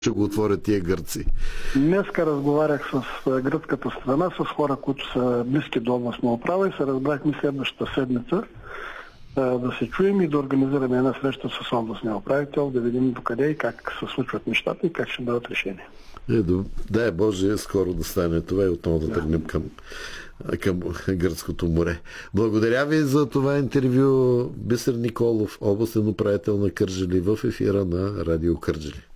ще го отворят тия гърци? Днеска разговарях с гръцката страна, с хора, които са близки до областна управа и се разбрахме следващата седмица да се чуем и да организираме една среща с областния управител, да видим докъде и как се случват нещата и как ще бъдат решени. Дай Боже, скоро да стане това и отново да тръгнем към Гръцкото море. Благодаря ви за това интервю. Бисер Николов, областен управител на Кърджали, в ефира на Радио Кърджали.